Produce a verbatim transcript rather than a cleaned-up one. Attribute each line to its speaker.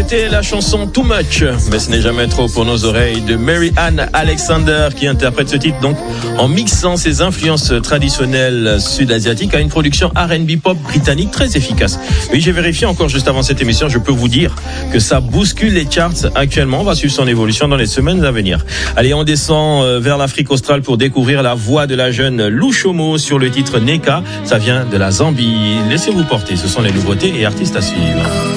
Speaker 1: C'était la chanson Too Much, mais ce n'est jamais trop pour nos oreilles, de Mary Ann Alexander, qui interprète ce titre donc en mixant ses influences traditionnelles sud-asiatiques à une production R and B pop britannique très efficace. Oui, j'ai vérifié encore juste avant cette émission, je peux vous dire que ça bouscule les charts actuellement. On va suivre son évolution dans les semaines à venir. Allez, on descend vers l'Afrique australe pour découvrir la voix de la jeune Lou Chomo sur le titre Neka. Ça vient de la Zambie. Laissez-vous porter, ce sont les nouveautés et artistes à suivre.